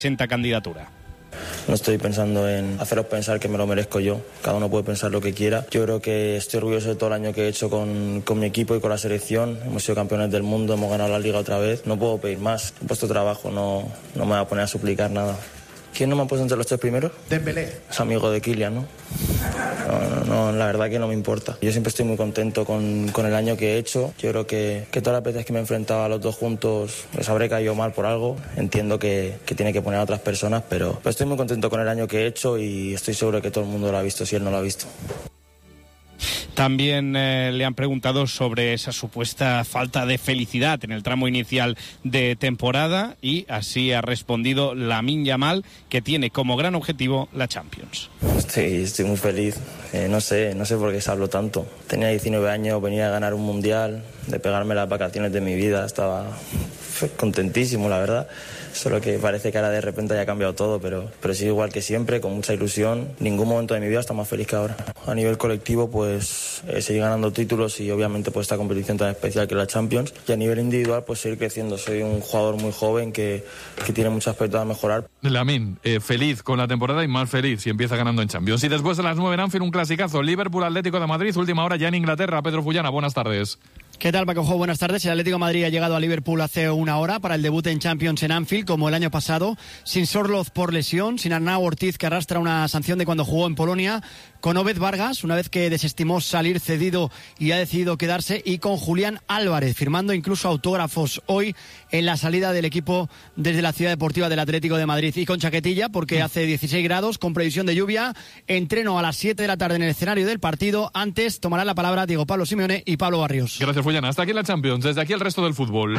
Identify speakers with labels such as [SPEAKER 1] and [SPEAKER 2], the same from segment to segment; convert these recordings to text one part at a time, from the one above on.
[SPEAKER 1] presenta candidatura.
[SPEAKER 2] No estoy pensando en haceros pensar que me lo merezco yo. Cada uno puede pensar lo que quiera. Yo creo que estoy orgulloso de todo el año que he hecho con mi equipo y con la selección. Hemos sido campeones del mundo, hemos ganado la Liga otra vez. No puedo pedir más. He puesto trabajo, no me voy a poner a suplicar nada. ¿Quién no me ha puesto entre los 3 primeros?
[SPEAKER 3] Dembélé.
[SPEAKER 2] Es amigo de Kylian, ¿no? No, la verdad que no me importa. Yo siempre estoy muy contento con el año que he hecho. Yo creo que todas las veces que me he enfrentado a los dos juntos les habré caído mal por algo. Entiendo que tiene que poner a otras personas, pero estoy muy contento con el año que he hecho y estoy seguro de que todo el mundo lo ha visto si él no lo ha visto.
[SPEAKER 1] También le han preguntado sobre esa supuesta falta de felicidad en el tramo inicial de temporada y así ha respondido Lamine Yamal, que tiene como gran objetivo la Champions.
[SPEAKER 2] Estoy muy feliz. No sé por qué se habló tanto. Tenía 19 años, venía a ganar un mundial, de pegarme las vacaciones de mi vida. Estaba contentísimo, la verdad. Solo que parece que ahora de repente haya cambiado todo, pero sí igual que siempre, con mucha ilusión. Ningún momento de mi vida está más feliz que ahora. A nivel colectivo, pues seguir ganando títulos y obviamente pues esta competición tan especial que es la Champions. Y a nivel individual, pues seguir creciendo. Soy un jugador muy joven que tiene mucho aspecto a mejorar.
[SPEAKER 4] Lamine, feliz con la temporada y más feliz si empieza ganando en Champions. Y después de las 9 en Anfield, un clasicazo. Liverpool Atlético de Madrid, última hora ya en Inglaterra. Pedro Fullana, buenas tardes.
[SPEAKER 5] ¿Qué tal, Paco? Buenas tardes. El Atlético de Madrid ha llegado a Liverpool hace una hora para el debut en Champions en Anfield, como el año pasado, sin Sorloth por lesión, sin Arnau Ortiz, que arrastra una sanción de cuando jugó en Polonia, con Oved Vargas, una vez que desestimó salir cedido y ha decidido quedarse, y con Julián Álvarez, firmando incluso autógrafos hoy en la salida del equipo desde la Ciudad Deportiva del Atlético de Madrid, y con chaquetilla porque hace 16 grados, con previsión de lluvia. Entreno a las 7 de la tarde en el escenario del partido. Antes tomarán la palabra Diego Pablo Simeone y Pablo Barrios.
[SPEAKER 4] Gracias, Fullana. Hasta aquí la Champions, desde aquí el resto del fútbol.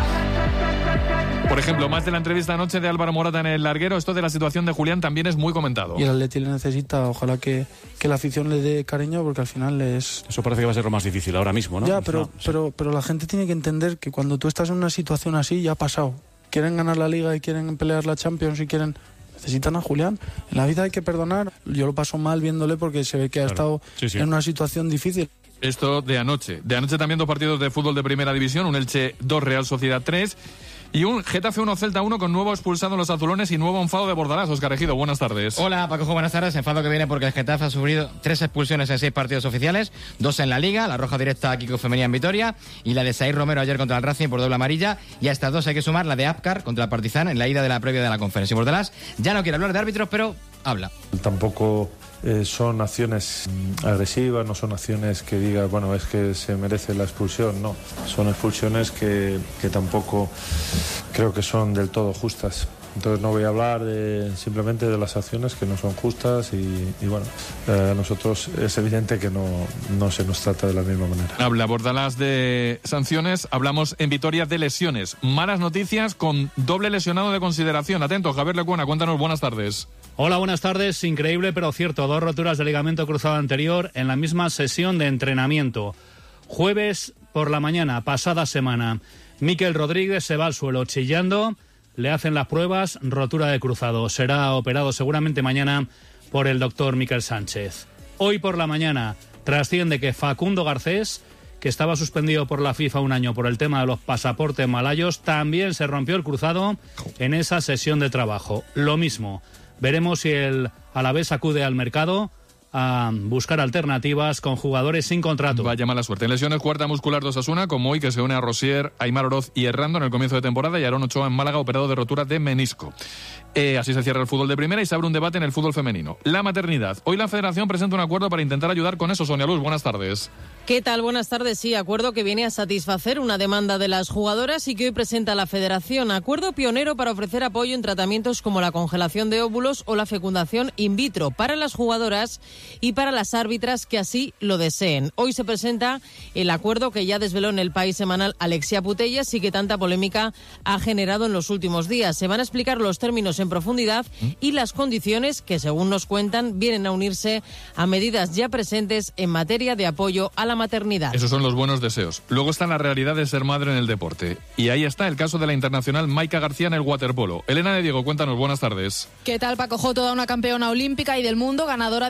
[SPEAKER 4] Por ejemplo, más de la entrevista anoche de Álvaro Morata en el larguero, esto de la situación de Julián también es muy comentado.
[SPEAKER 6] Y el Atleti le necesita, ojalá que la afición le dé cariño, porque al final es...
[SPEAKER 7] Eso parece que va a ser lo más difícil ahora mismo, ¿no?
[SPEAKER 6] Ya, pero la gente tiene que entender que cuando tú estás en una situación así, ya ha pasado. Quieren ganar la Liga y quieren pelear la Champions y necesitan a Julián. En la vida hay que perdonar. Yo lo paso mal viéndole porque se ve que ha estado en una situación difícil.
[SPEAKER 4] Esto de anoche. De anoche también 2 partidos de fútbol de primera división, un Elche 2, Real Sociedad 3 y un Getafe 1, Celta 1 con nuevo expulsado en los azulones y nuevo enfado de Bordalás. Óscar Ejido, buenas tardes.
[SPEAKER 8] Hola, Paco, buenas tardes. Enfado que viene porque el Getafe ha sufrido 3 expulsiones en 6 partidos oficiales, 2 en la Liga, la roja directa a Kiko Femenía en Vitoria y la de Saír Romero ayer contra el Racing por doble amarilla, y a estas 2 hay que sumar la de Apcar contra el Partizan en la ida de la previa de la conferencia. Bordalás ya no quiere hablar de árbitros, pero habla.
[SPEAKER 9] Tampoco son acciones agresivas, no son acciones que digas, bueno, es que se merece la expulsión, no. Son expulsiones que tampoco creo que son del todo justas. Entonces no voy a hablar simplemente de las acciones que no son justas y bueno, a nosotros es evidente que no se nos trata de la misma manera.
[SPEAKER 4] Habla Bordalás de sanciones, hablamos en Vitoria de lesiones. Malas noticias con doble lesionado de consideración. Atento, Javier Lecuona, cuéntanos, buenas tardes.
[SPEAKER 10] Hola, buenas tardes. Increíble pero cierto, 2 roturas de ligamento cruzado anterior en la misma sesión de entrenamiento. Jueves por la mañana, pasada semana, Mikel Rodríguez se va al suelo chillando, le hacen las pruebas, rotura de cruzado. Será operado seguramente mañana por el doctor Miquel Sánchez. Hoy por la mañana trasciende que Facundo Garcés, que estaba suspendido por la FIFA un año por el tema de los pasaportes malayos, también se rompió el cruzado en esa sesión de trabajo. Lo mismo. Veremos si el Alavés acude al mercado a buscar alternativas con jugadores sin contrato.
[SPEAKER 4] Vaya mala suerte. En lesiones, cuarta muscular de Osasuna, como hoy, que se une a Rosier, Aimar Oroz y Errando en el comienzo de temporada, y Aarón Ochoa en Málaga, operado de rotura de menisco. Así se cierra el fútbol de primera y se abre un debate en el fútbol femenino. La maternidad. Hoy la Federación presenta un acuerdo para intentar ayudar con eso. Sonia Luz, buenas tardes.
[SPEAKER 11] ¿Qué tal? Buenas tardes. Sí, acuerdo que viene a satisfacer una demanda de las jugadoras y que hoy presenta la Federación. Acuerdo pionero para ofrecer apoyo en tratamientos como la congelación de óvulos o la fecundación in vitro para las jugadoras y para las árbitras que así lo deseen. Hoy se presenta el acuerdo que ya desveló en El País semanal Alexia Putellas y que tanta polémica ha generado en los últimos días. Se van a explicar los términos en profundidad y las condiciones que, según nos cuentan, vienen a unirse a medidas ya presentes en materia de apoyo a la maternidad.
[SPEAKER 4] Esos son los buenos deseos. Luego está la realidad de ser madre en el deporte. Y ahí está el caso de la internacional Maika García en el waterpolo. Elena de Diego, cuéntanos, buenas tardes.
[SPEAKER 12] ¿Qué tal, Paco? Toda una campeona olímpica y del mundo, ganadora de 7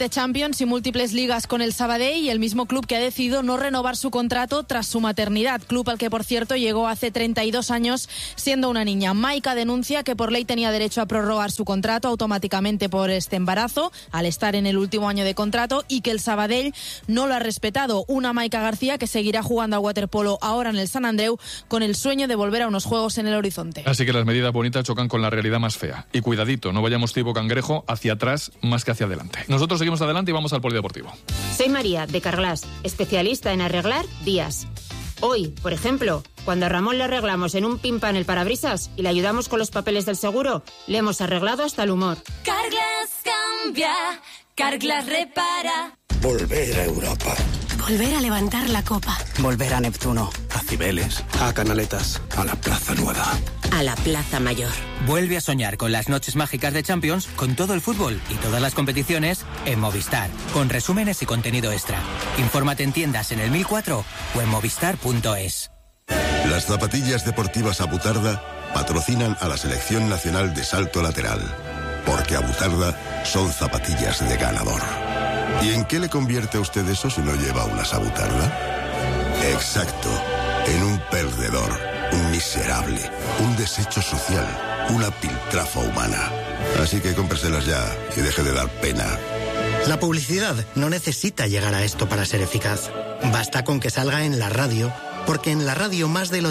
[SPEAKER 3] de Champions y múltiples ligas con el Sabadell, y el mismo club que ha decidido no renovar su contrato tras su maternidad. Club al que, por cierto, llegó hace 32 años siendo una niña. Maica denuncia que por ley tenía derecho a prorrogar su contrato automáticamente por este embarazo, al estar en el último año de contrato, y que el Sabadell no lo ha respetado. Una Maica García que seguirá jugando a waterpolo ahora en el Sant Andreu con el sueño de volver a unos juegos en el horizonte.
[SPEAKER 4] Así que las medidas bonitas chocan con la realidad más fea. Y cuidadito, no vayamos tipo cangrejo hacia atrás más que hacia adelante. Nosotros seguimos adelante y vamos al polideportivo.
[SPEAKER 12] Soy María, de Carglass, especialista en arreglar vías. Hoy, por ejemplo, cuando a Ramón le arreglamos en un pimpan el parabrisas y le ayudamos con los papeles del seguro, le hemos arreglado hasta el humor.
[SPEAKER 13] Carglass cambia, Carglass repara.
[SPEAKER 14] Volver a Europa.
[SPEAKER 13] Volver a levantar la copa.
[SPEAKER 14] Volver a Neptuno. A Cibeles. A Canaletas. A la Plaza Nueva.
[SPEAKER 12] A la Plaza Mayor.
[SPEAKER 15] Vuelve a soñar con las noches mágicas de Champions, con todo el fútbol y todas las competiciones en Movistar, con resúmenes y contenido extra. Infórmate en tiendas en el 1004 o en movistar.es.
[SPEAKER 16] Las zapatillas deportivas Abutarda patrocinan a la Selección Nacional de Salto Lateral, porque Abutarda son zapatillas de ganador. ¿Y en qué le convierte a usted eso si no lleva unas Abutarda? Exacto, en un perdedor, un miserable, un desecho social, una piltrafa humana. Así que cómpreselas ya y deje de dar pena.
[SPEAKER 17] La publicidad no necesita llegar a esto para ser eficaz. Basta con que salga en la radio, porque en la radio más del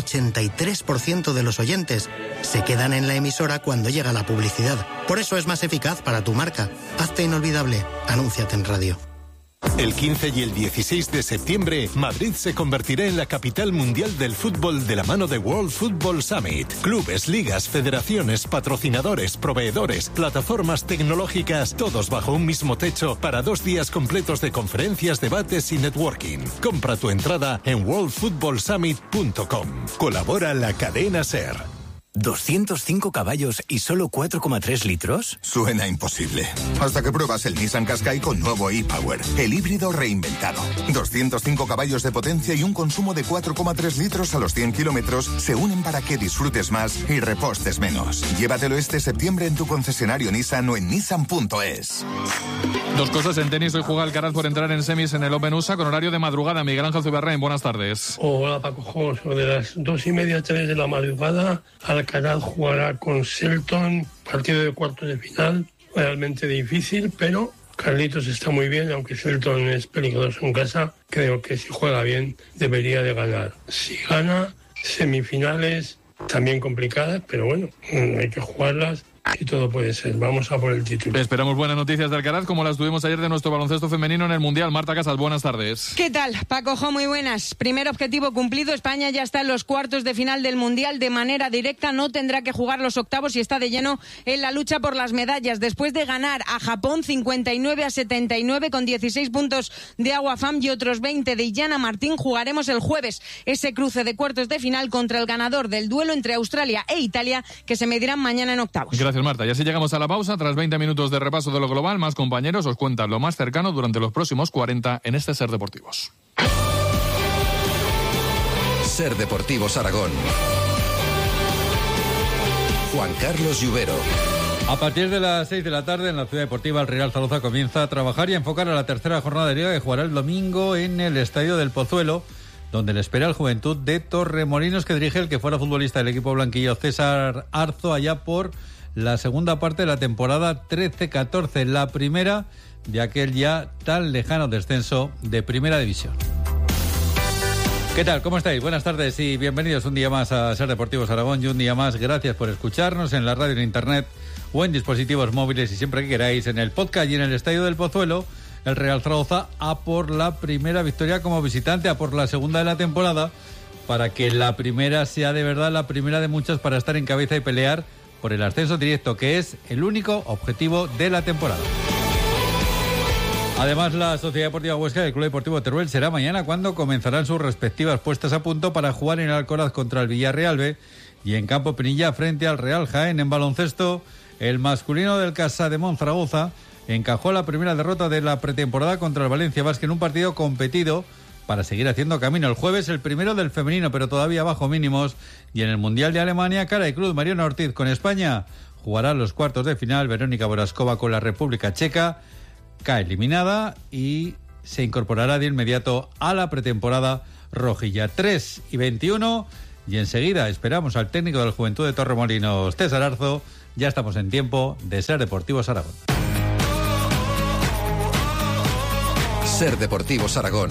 [SPEAKER 17] 83% de los oyentes se quedan en la emisora cuando llega la publicidad. Por eso es más eficaz para tu marca. Hazte inolvidable. Anúnciate en radio.
[SPEAKER 18] El 15 y el 16 de septiembre, Madrid se convertirá en la capital mundial del fútbol de la mano de World Football Summit. Clubes, ligas, federaciones, patrocinadores, proveedores, plataformas tecnológicas, todos bajo un mismo techo para 2 días completos de conferencias, debates y networking. Compra tu entrada en worldfootballsummit.com. Colabora la cadena SER.
[SPEAKER 19] ¿205 caballos y solo 4,3 litros?
[SPEAKER 20] Suena imposible. Hasta que pruebas el Nissan Qashqai con nuevo e-Power, el híbrido reinventado. 205 caballos de potencia y un consumo de 4,3 litros a los 100 kilómetros se unen para que disfrutes más y repostes menos. Llévatelo este septiembre en tu concesionario Nissan o en nissan.es.
[SPEAKER 4] Dos cosas en tenis. Hoy juega Alcaraz por entrar en semis en el Open USA con horario de madrugada. Miguel Ángel Zuberrain, buenas tardes.
[SPEAKER 21] Hola Paco, sobre las 2:30, 3 de la madrugada, Alcaraz jugará con Shelton, partido de cuartos de final, realmente difícil, pero Carlitos está muy bien, aunque Shelton es peligroso en casa, creo que si juega bien debería de ganar. Si gana, semifinales también complicadas, pero bueno, hay que jugarlas. Y todo puede ser. Vamos a por el título.
[SPEAKER 4] Esperamos buenas noticias de Alcaraz, como las tuvimos ayer de nuestro baloncesto femenino en el Mundial. Marta Casas, buenas tardes.
[SPEAKER 22] ¿Qué tal, Paco? Muy buenas. Primer objetivo cumplido. España ya está en los cuartos de final del Mundial de manera directa. No tendrá que jugar los octavos y está de lleno en la lucha por las medallas. Después de ganar a Japón 59-79 con 16 puntos de Agua Fam y otros 20 de Illana Martín, jugaremos el jueves ese cruce de cuartos de final contra el ganador del duelo entre Australia e Italia, que se medirán mañana en octavos.
[SPEAKER 4] Gracias, Marta. Y así llegamos a la pausa. Tras 20 minutos de repaso de lo global, más compañeros os cuentan lo más cercano durante los próximos 40 en este Ser Deportivos.
[SPEAKER 23] Ser Deportivos Aragón. Juan Carlos Lluvero.
[SPEAKER 24] A partir de las 6 de la tarde en la Ciudad Deportiva, el Real Zaragoza comienza a trabajar y a enfocar a la tercera jornada de Liga que jugará el domingo en el Estadio del Pozuelo, donde le espera el Juventud de Torremolinos, que dirige el que fuera futbolista del equipo blanquillo César Arzo allá por la segunda parte de la temporada 13-14, la primera de aquel ya tan lejano descenso de Primera División. ¿Qué tal? ¿Cómo estáis? Buenas tardes y bienvenidos un día más a Ser Deportivos Aragón, y un día más gracias por escucharnos en la radio, en internet o en dispositivos móviles, y siempre que queráis en el podcast. Y en el Estadio del Pozuelo, el Real Zaragoza a por la primera victoria como visitante, a por la segunda de la temporada, para que la primera sea de verdad la primera de muchas para estar en cabeza y pelear por el ascenso directo, que es el único objetivo de la temporada. Además, la Sociedad Deportiva Huesca y el Club Deportivo Teruel será mañana cuando comenzarán sus respectivas puestas a punto para jugar en Alcoraz contra el Villarreal B y en Campo Pinilla frente al Real Jaén. En baloncesto, el masculino del Casademont Zaragoza encajó la primera derrota de la pretemporada contra el Valencia Basket en un partido competido para seguir haciendo camino. El jueves el primero del femenino, pero todavía bajo mínimos. Y en el Mundial de Alemania, cara y cruz, Mariona Ortiz con España jugará los cuartos de final. Verónica Boraskova con la República Checa. cae eliminada y se incorporará de inmediato a la pretemporada rojilla. 3:21 y enseguida esperamos al técnico del Juventud de Torremolinos, César Arzo. Ya estamos en tiempo de Ser Deportivos Aragón.
[SPEAKER 23] Ser Deportivos Aragón.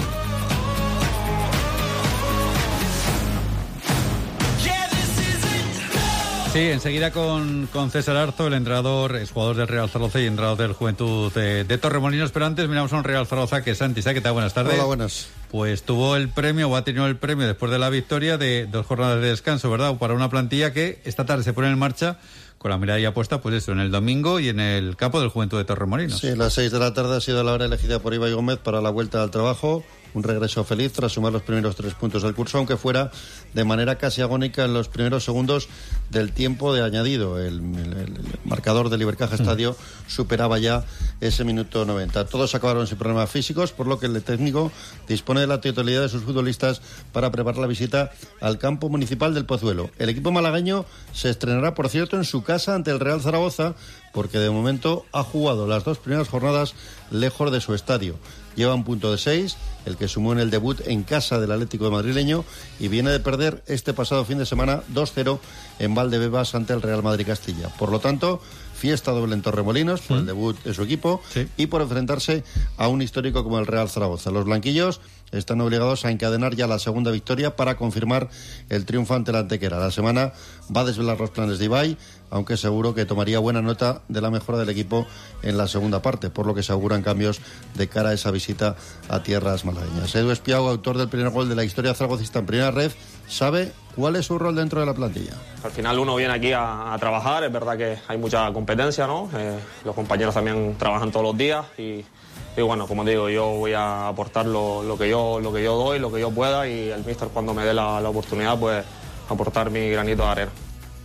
[SPEAKER 24] Sí, enseguida con César Arzo, el entrenador, es jugador del Real Zaragoza y entrenador del Juventud de Torremolinos. Pero antes miramos a un Real Zaragoza que Santi, ¿qué tal? Buenas tardes.
[SPEAKER 1] Hola, buenas.
[SPEAKER 24] Pues tuvo el premio, o ha tenido el premio después de la victoria de 2 jornadas de descanso, ¿verdad? Para una plantilla que esta tarde se pone en marcha con la mirada ya puesta, pues eso, en el domingo y en el campo del Juventud de Torremolinos.
[SPEAKER 1] Sí, las 6 de la tarde ha sido la hora elegida por Ibai Gómez para la vuelta al trabajo. Un regreso feliz tras sumar los primeros 3 puntos del curso, aunque fuera de manera casi agónica en los primeros segundos del tiempo de añadido. El marcador del Ibercaja Estadio superaba ya ese minuto 90. Todos acabaron sin problemas físicos, por lo que el técnico dispone de la totalidad de sus futbolistas para preparar la visita al campo municipal del Pozuelo. El equipo malagueño se estrenará, por cierto, en su casa ante el Real Zaragoza, porque de momento ha jugado las 2 primeras jornadas lejos de su estadio. Lleva un punto de 6, el que sumó en el debut en casa del Atlético de madrileño, y viene de perder este pasado fin de semana 2-0 en Valdebebas ante el Real Madrid Castilla. Por lo tanto, fiesta doble en Torremolinos por el debut de su equipo y por enfrentarse a un histórico como el Real Zaragoza. Los blanquillos están obligados a encadenar ya la segunda victoria para confirmar el triunfo ante la Antequera. La semana va a desvelar los planes de Ibai, aunque seguro que tomaría buena nota de la mejora del equipo en la segunda parte, por lo que se auguran cambios de cara a esa visita a tierras malagueñas. Edu Espiau, autor del primer gol de la historia zaragocista en primera red, sabe cuál es su rol dentro de la plantilla.
[SPEAKER 2] Al final uno viene aquí a trabajar, es verdad que hay mucha competencia, ¿no? Los compañeros también trabajan todos los días y bueno, como digo, yo voy a aportar lo que yo doy, lo que yo pueda, y el míster, cuando me dé la oportunidad, pues aportar mi granito de arena.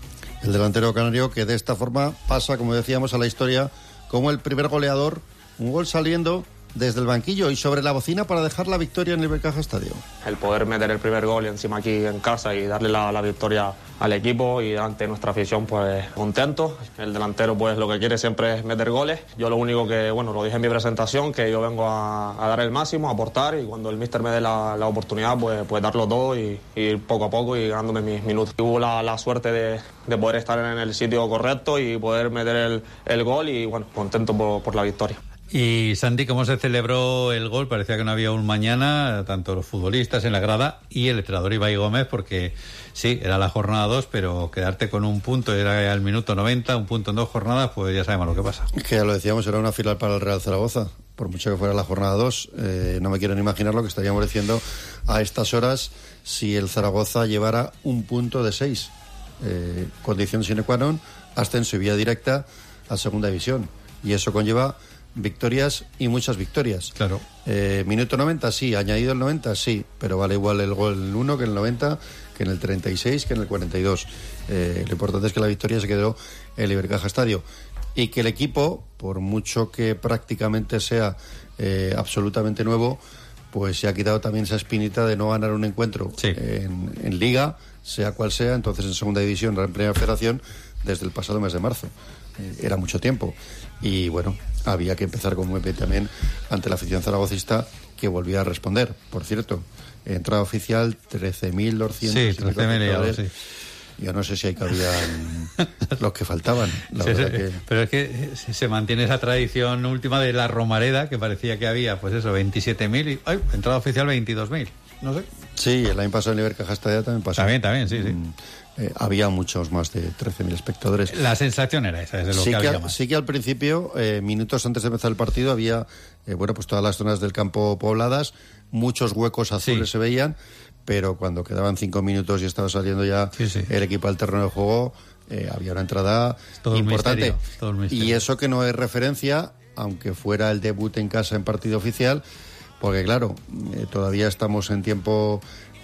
[SPEAKER 1] El delantero canario, que de esta forma pasa, como decíamos, a la historia como el primer goleador, un gol saliendo desde el banquillo y sobre la bocina para dejar la victoria en el Ibercaja Estadio.
[SPEAKER 2] El poder meter el primer gol encima aquí en casa y darle la victoria al equipo y ante nuestra afición, pues contento. El delantero, pues lo que quiere siempre es meter goles. Yo lo único que, bueno, lo dije en mi presentación, que yo vengo a dar el máximo, a aportar, y cuando el míster me dé la oportunidad, pues darlo todo y ir poco a poco y ganándome mis minutos. Tuve la suerte de poder estar en el sitio correcto y poder meter el gol y, bueno, contento por la victoria.
[SPEAKER 24] Y Santi, ¿cómo se celebró el gol? Parecía que no había un mañana, tanto los futbolistas en la grada y el entrenador Ibai Gómez, porque sí, era la jornada 2, pero quedarte con un punto, era el minuto 90, un punto en 2 jornadas, pues ya sabemos lo que pasa.
[SPEAKER 1] Que ya lo decíamos, era una final para el Real Zaragoza, por mucho que fuera la jornada 2. No me quiero ni imaginar lo que estaríamos diciendo a estas horas si el Zaragoza llevara un punto de 6. Condición sine qua non, ascenso y vía directa a segunda división. Y eso conlleva victorias y muchas victorias.
[SPEAKER 24] Claro.
[SPEAKER 1] Minuto 90, sí. Añadido el 90, sí. Pero vale igual el gol en el 1 que en el 90, que en el 36, que en el 42. Lo importante es que la victoria se quedó en el Ibercaja Estadio. Y que el equipo, por mucho que prácticamente sea absolutamente nuevo, pues se ha quitado también esa espinita de no ganar un encuentro en Liga, sea cual sea, entonces en segunda división, en primera federación, desde el pasado mes de marzo. Era mucho tiempo. Y bueno, había que empezar con buen pie también ante la afición zaragocista, que volvía a responder. Por cierto, entrada oficial 13.200.
[SPEAKER 24] Sí, 13.000. Sí.
[SPEAKER 1] Yo no sé si ahí cabían los que faltaban. La verdad que...
[SPEAKER 24] Pero es que se mantiene esa tradición última de la Romareda, que parecía que había, pues eso, 27.000 y entrada oficial 22.000. No sé.
[SPEAKER 1] Sí, el año pasado en Ibercaja Estadio también pasó.
[SPEAKER 24] También, sí.
[SPEAKER 1] Había muchos más de 13.000 espectadores.
[SPEAKER 24] La sensación era esa, desde lo que había más.
[SPEAKER 1] Sí que al principio, minutos antes de empezar el partido, había pues todas las zonas del campo pobladas, muchos huecos azules se veían, pero cuando quedaban 5 minutos y estaba saliendo ya el equipo al terreno de juego, había una entrada importante.
[SPEAKER 24] Todo el misterio.
[SPEAKER 1] Y eso que no es referencia, aunque fuera el debut en casa en partido oficial, porque claro, todavía estamos en tiempo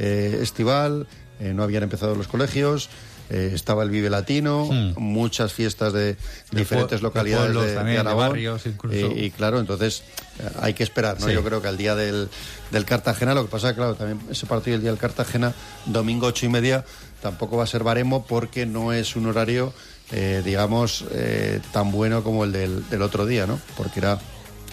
[SPEAKER 1] estival, no habían empezado los colegios, estaba el Vive Latino, muchas fiestas de diferentes localidades de Aragón,
[SPEAKER 24] de barrios incluso.
[SPEAKER 1] Y claro, entonces hay que esperar, ¿no? Yo creo que al día del Cartagena, lo que pasa es que claro, también ese partido el día del Cartagena, domingo 8:30, tampoco va a ser baremo, porque no es un horario digamos tan bueno como el del otro día, ¿no? Porque era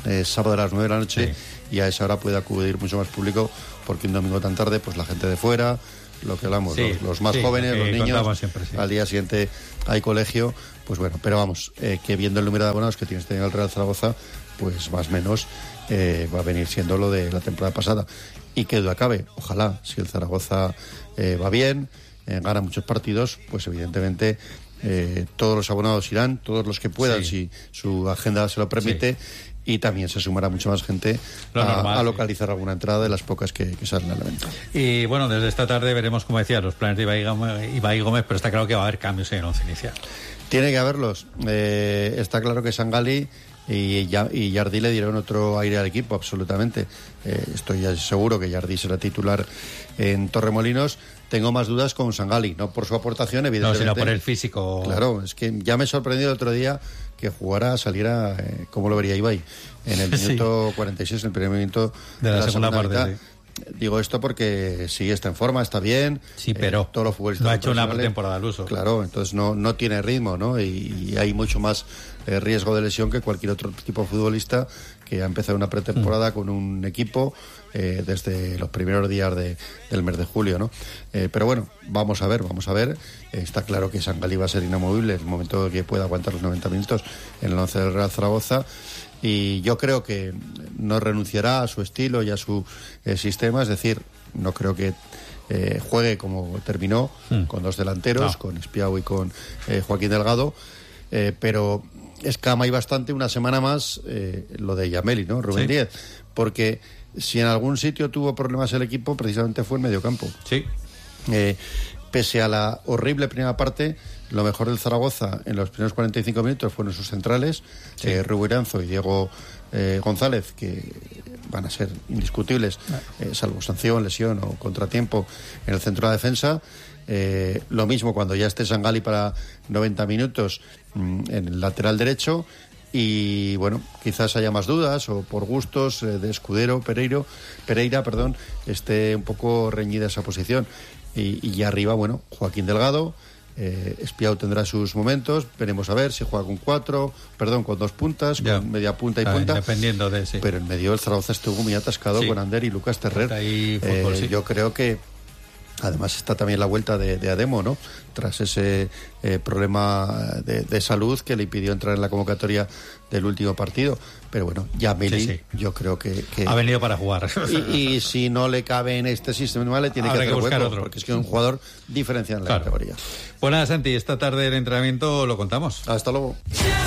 [SPEAKER 1] sábado a las 9 de la noche, y a esa hora puede acudir mucho más público, porque un domingo tan tarde, pues la gente de fuera, lo que hablamos, los más jóvenes, los niños, siempre, al día siguiente hay colegio, pues bueno, pero vamos, que viendo el número de abonados que tiene este año el Real Zaragoza, pues más o menos va a venir siendo lo de la temporada pasada. Y que duda cabe, ojalá, si el Zaragoza va bien, gana muchos partidos, pues evidentemente todos los abonados irán, todos los que puedan, si su agenda se lo permite, y también se sumará mucha más gente a localizar alguna entrada de las pocas que salen a la venta.
[SPEAKER 24] Y bueno, desde esta tarde veremos, como decía, los planes de Ibai Gómez, pero está claro que va a haber cambios en el once inicial.
[SPEAKER 1] Tiene que haberlos. Está claro que Sangali y Jardí le dieron otro aire al equipo, absolutamente. Estoy seguro que Jardí será titular en Torremolinos. Tengo más dudas con Sangali, no por su aportación, evidentemente.
[SPEAKER 24] No, sino por el físico.
[SPEAKER 1] Claro, es que ya me sorprendió el otro día que saliera, como lo vería Ibai, en el minuto 46, en el primer minuto
[SPEAKER 24] de la segunda parte.
[SPEAKER 1] Digo esto porque sí, está en forma, está bien.
[SPEAKER 24] Sí, pero
[SPEAKER 1] todos los futbolistas
[SPEAKER 24] no ha hecho una temporada al uso.
[SPEAKER 1] Claro, entonces no tiene ritmo, ¿no? Y hay mucho más riesgo de lesión que cualquier otro tipo de futbolista que ha empezado una pretemporada con un equipo desde los primeros días del mes de julio, ¿no? Pero bueno, vamos a ver. Está claro que Sangali va a ser inamovible en el momento que pueda aguantar los 90 minutos en el 11 del Real Zaragoza. Y yo creo que no renunciará a su estilo y a su sistema, es decir, no creo que juegue como terminó, con dos delanteros, con Espiau y con Joaquín Delgado, pero escama y bastante una semana más lo de Yameli, ¿no? Rubén Díez, porque si en algún sitio tuvo problemas el equipo, precisamente fue en mediocampo.
[SPEAKER 24] Sí.
[SPEAKER 1] Pese a la horrible primera parte, lo mejor del Zaragoza en los primeros 45 minutos fueron sus centrales, Rubén Iranzo y Diego González, que van a ser indiscutibles, salvo sanción, lesión o contratiempo en el centro de la defensa. Lo mismo cuando ya esté Sangali para 90 minutos en el lateral derecho. Y bueno, quizás haya más dudas o por gustos de Escudero, Pereira, esté un poco reñida esa posición. Y arriba, bueno, Joaquín Delgado, Espiau tendrá sus momentos, veremos a ver si juega con dos puntas, con media punta y punta.
[SPEAKER 24] Dependiendo de
[SPEAKER 1] Pero en medio el Zaragoza estuvo muy atascado con Ander y Lucas Terrer. Yo creo que además está también la vuelta de Ademo, ¿no? Tras ese problema de salud que le impidió entrar en la convocatoria del último partido. Pero bueno, Yameli, yo creo que
[SPEAKER 24] ha venido para jugar.
[SPEAKER 1] Y si no le cabe en este sistema, le tiene que hacer
[SPEAKER 24] buscar
[SPEAKER 1] hueco,
[SPEAKER 24] otro.
[SPEAKER 1] porque es que es un jugador diferencial en la categoría.
[SPEAKER 24] Pues nada, Santi, esta tarde el entrenamiento lo contamos.
[SPEAKER 1] Hasta luego.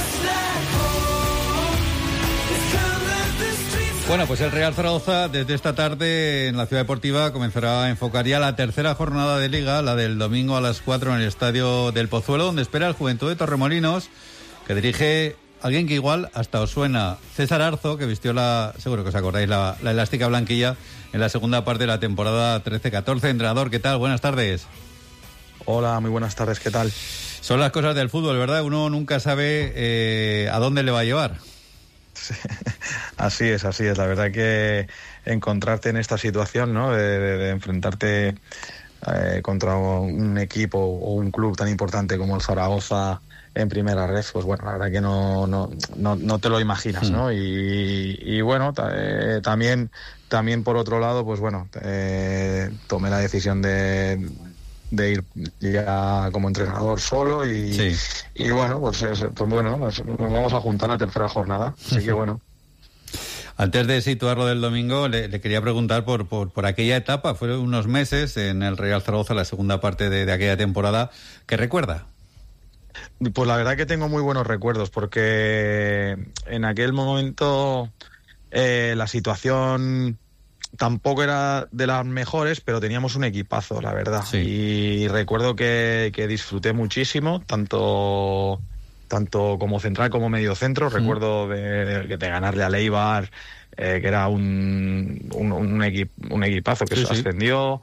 [SPEAKER 24] Bueno, pues el Real Zaragoza desde esta tarde en la Ciudad Deportiva comenzará a enfocar ya la tercera jornada de Liga, la del domingo a las 4 en el Estadio del Pozuelo, donde espera el Juventud de Torremolinos, que dirige alguien que igual hasta os suena, César Arzo, que vistió seguro que os acordáis, la elástica blanquilla en la segunda parte de la temporada 13-14. Entrenador, ¿qué tal? Buenas tardes.
[SPEAKER 5] Hola, muy buenas tardes, ¿qué tal?
[SPEAKER 24] Son las cosas del fútbol, ¿verdad? Uno nunca sabe a dónde le va a llevar.
[SPEAKER 5] Sí, así es, la verdad que encontrarte en esta situación, ¿no? de enfrentarte contra un equipo o un club tan importante como el Zaragoza en primera red, pues bueno, la verdad que no te lo imaginas, ¿no? Y bueno, también por otro lado, pues bueno, tomé la decisión de ir ya como entrenador solo y bueno, pues bueno, nos vamos a juntar la tercera jornada, así que bueno.
[SPEAKER 24] Antes de situarlo del domingo, le quería preguntar por aquella etapa. Fueron unos meses en el Real Zaragoza, la segunda parte de aquella temporada. ¿Qué recuerda?
[SPEAKER 5] Pues la verdad que tengo muy buenos recuerdos, porque en aquel momento la situación tampoco era de las mejores, pero teníamos un equipazo, la verdad. Sí. Y recuerdo que disfruté muchísimo, tanto como central como medio centro. Recuerdo de ganarle a Leibar, que era un equipazo que se ascendió.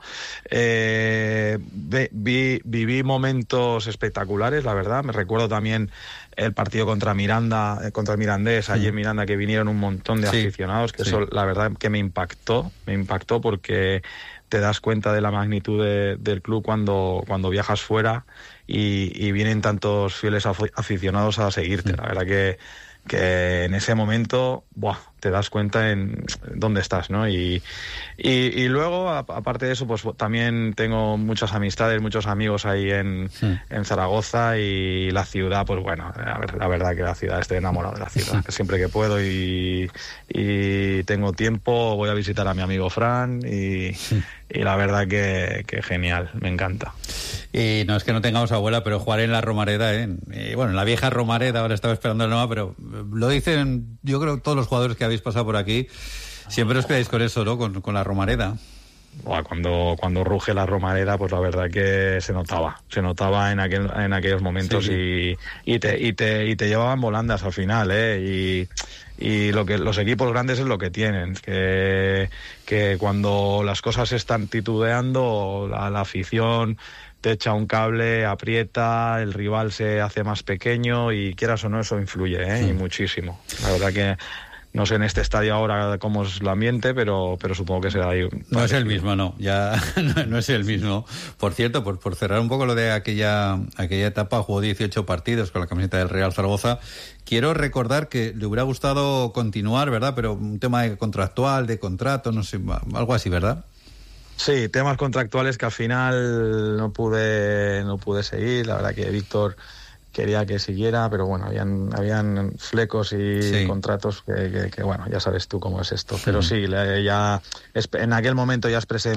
[SPEAKER 5] Viví momentos espectaculares, la verdad. Me recuerdo también el partido contra el Mirandés, allí en Miranda, que vinieron un montón de aficionados, que eso la verdad que me impactó porque te das cuenta de la magnitud del club cuando viajas fuera y vienen tantos fieles aficionados a seguirte. La verdad que en ese momento te das cuenta en dónde estás, ¿no? Y luego, aparte de eso, pues también tengo muchas amistades, muchos amigos ahí en Zaragoza, y la ciudad, pues bueno, la verdad que la ciudad, estoy enamorado de la ciudad. Siempre que puedo y tengo tiempo, voy a visitar a mi amigo Fran, y la verdad que genial, me encanta.
[SPEAKER 24] Y no es que no tengamos abuela, pero jugar en la Romareda, bueno, en la vieja Romareda, ahora estaba esperando el nueva, pero lo dicen, yo creo, todos los jugadores que habéis pasado por aquí, siempre os quedáis con eso, ¿no? Con la Romareda.
[SPEAKER 5] Cuando ruge la Romareda, pues la verdad que se notaba en aquellos momentos, sí. y te llevaban volandas al final, y lo que los equipos grandes es lo que tienen, que cuando las cosas se están titubeando, la afición te echa un cable, aprieta, el rival se hace más pequeño, y quieras o no, eso influye, y muchísimo. La verdad que no sé en este estadio ahora cómo es el ambiente, pero supongo que será ahí.
[SPEAKER 24] No es el mismo, no. Ya no es el mismo. Por cierto, por cerrar un poco lo de aquella etapa, jugó 18 partidos con la camiseta del Real Zaragoza. Quiero recordar que le hubiera gustado continuar, ¿verdad? Pero un tema contractual, de contrato, no sé, algo así, ¿verdad?
[SPEAKER 5] Sí, temas contractuales que al final no pude seguir. La verdad que Víctor quería que siguiera, pero bueno, habían flecos y contratos que bueno, ya sabes tú cómo es esto. Pero sí, ya en aquel momento ya expresé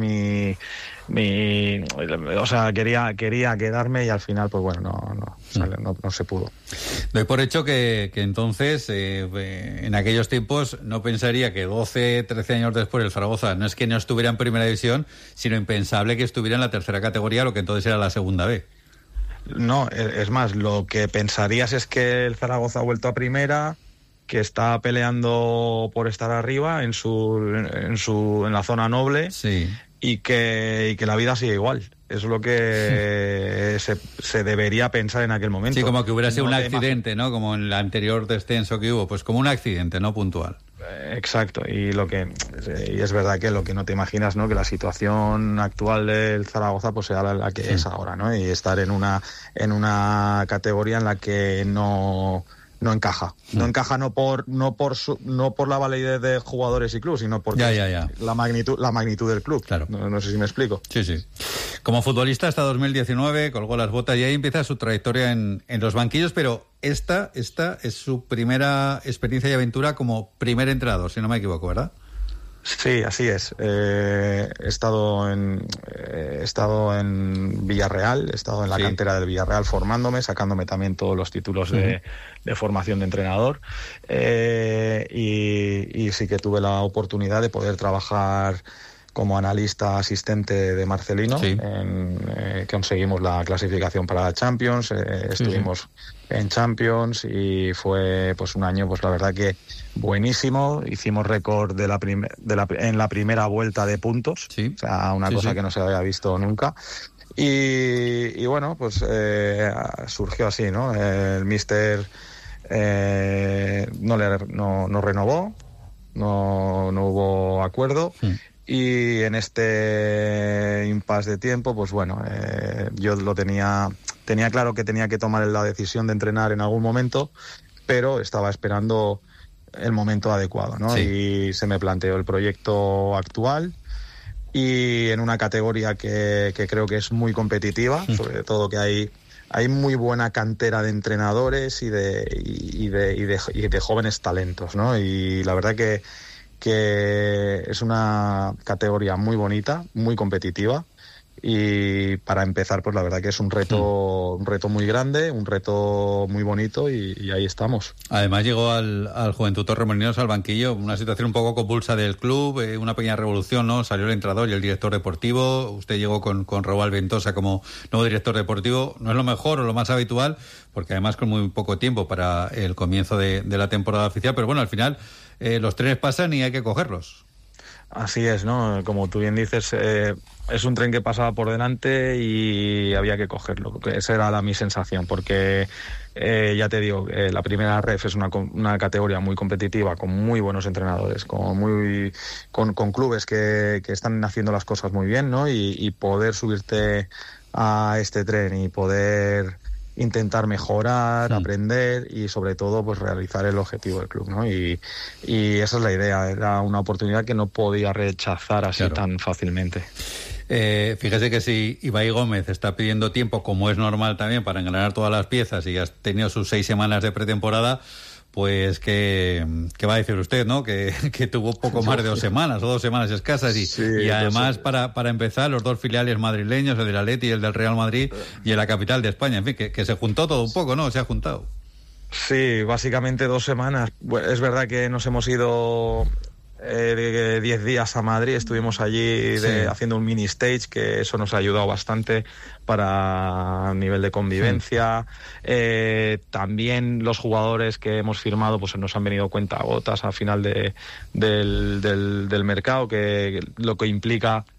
[SPEAKER 5] o sea, quería quedarme, y al final pues bueno, no se pudo.
[SPEAKER 24] Doy por hecho que entonces en aquellos tiempos no pensaría que 12, 13 años después el Zaragoza no es que no estuviera en primera división, sino impensable que estuviera en la tercera categoría, lo que entonces era la segunda B.
[SPEAKER 5] No, es más, lo que pensarías es que el Zaragoza ha vuelto a primera, que está peleando por estar arriba en la zona noble, y que la vida sigue igual. Es lo que se debería pensar en aquel momento.
[SPEAKER 24] Sí, como que hubiera sido un accidente, ¿no? Como en el anterior descenso que hubo, pues como un accidente, ¿no? Puntual.
[SPEAKER 5] Exacto, y es verdad que lo que no te imaginas, ¿no? Que la situación actual del Zaragoza pues sea la que es ahora, ¿no? Y estar en una categoría en la que no encaja. No encaja no por la validez de jugadores y club, sino porque la magnitud del club.
[SPEAKER 24] Claro.
[SPEAKER 5] No sé si me explico.
[SPEAKER 24] Sí. Como futbolista hasta 2019 colgó las botas y ahí empieza su trayectoria en los banquillos, pero esta es su primera experiencia y aventura como primer entrenador, si no me equivoco, ¿verdad?
[SPEAKER 5] Sí, así es. He estado en Villarreal, he estado en la cantera del Villarreal formándome, sacándome también todos los títulos de formación de entrenador, y sí que tuve la oportunidad de poder trabajar como analista asistente de Marcelino, conseguimos la clasificación para la Champions, estuvimos en Champions, y fue pues un año, pues la verdad que buenísimo. Hicimos récord en la primera vuelta de puntos, o sea, una cosa que no se había visto nunca. Y bueno, pues surgió así, ¿no? El míster no renovó, no hubo acuerdo. Y en este impasse de tiempo, pues bueno, yo lo tenía claro que tenía que tomar la decisión de entrenar en algún momento, pero estaba esperando el momento adecuado, ¿no? Y se me planteó el proyecto actual, y en una categoría que creo que es muy competitiva, sobre todo que hay muy buena cantera de entrenadores y de jóvenes talentos, ¿no? Y la verdad que es una categoría muy bonita, muy competitiva, y para empezar pues la verdad que es un reto muy grande, un reto muy bonito, y ahí estamos.
[SPEAKER 24] Además llegó al Juventud Torremolinos al banquillo, una situación un poco convulsa del club, una pequeña revolución, ¿no? Salió el entrenador y el director deportivo, usted llegó con Raúl Ventosa como nuevo director deportivo. No es lo mejor o lo más habitual, porque además con muy poco tiempo para el comienzo de la temporada oficial, pero bueno, al final los trenes pasan y hay que cogerlos.
[SPEAKER 5] Así es, ¿no? Como tú bien dices, es un tren que pasaba por delante y había que cogerlo. Esa era mi sensación, porque ya te digo, la primera ref es una categoría muy competitiva, con muy buenos entrenadores, con clubes que están haciendo las cosas muy bien, ¿no? Y poder subirte a este tren y poder intentar mejorar, aprender y sobre todo pues realizar el objetivo del club, ¿no? Y esa es la idea, era una oportunidad que no podía rechazar así tan fácilmente.
[SPEAKER 24] Fíjese que si Ibai Gómez está pidiendo tiempo, como es normal también, para engranar todas las piezas y ha tenido sus 6 semanas de pretemporada, pues ¿qué va a decir usted, no? Que tuvo poco más de 2 semanas o 2 semanas escasas y además para empezar los 2 filiales madrileños, el del Atleti y el del Real Madrid y en la capital de España, en fin, que se juntó todo un poco, ¿no? Se ha juntado.
[SPEAKER 5] Sí, básicamente 2 semanas. Es verdad que nos hemos ido 10 días a Madrid, estuvimos allí haciendo un mini stage, que eso nos ha ayudado bastante para nivel de convivencia. También los jugadores que hemos firmado pues nos han venido cuentagotas al final del mercado, que lo que implica